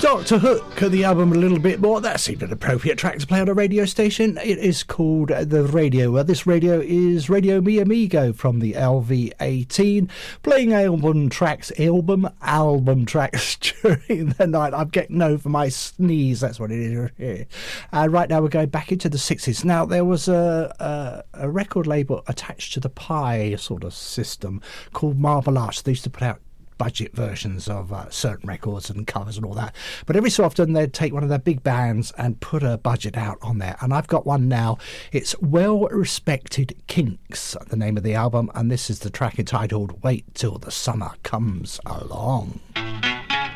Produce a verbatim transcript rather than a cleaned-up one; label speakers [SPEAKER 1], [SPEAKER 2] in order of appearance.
[SPEAKER 1] Doctor Hook, the album A Little Bit More. That seemed an appropriate track to play on a radio station. It is called The Radio. Well, this radio is Radio Mi Amigo from the L V eighteen, playing album tracks, album, album tracks during the night. I'm getting over my sneeze, that's what it is here. And right now we're going back into the sixties. Now, there was a, a, a record label attached to the Pi sort of system called Marble Arch. They used to put out budget versions of uh, certain records and covers and all that, but every so often they'd take one of their big bands and put a budget out on there, and I've got one now. It's Well Respected Kinks, the name of the album, and this is the track entitled Wait Till the Summer Comes Along.